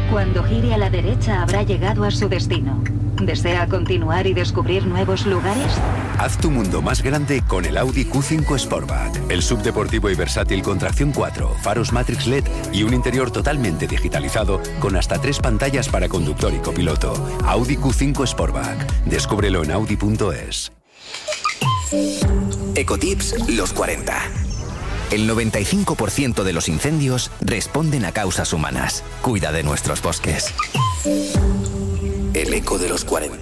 Cuando gire a la derecha habrá llegado a su destino. ¿Desea continuar y descubrir nuevos lugares? Haz tu mundo más grande con el Audi Q5 Sportback. El subdeportivo y versátil con tracción 4, faros Matrix LED y un interior totalmente digitalizado con hasta 3 pantallas para conductor y copiloto. Audi Q5 Sportback. Descúbrelo en audi.es. Ecotips los 40. El 95% de los incendios responden a causas humanas. Cuida de nuestros bosques. El eco de los 40.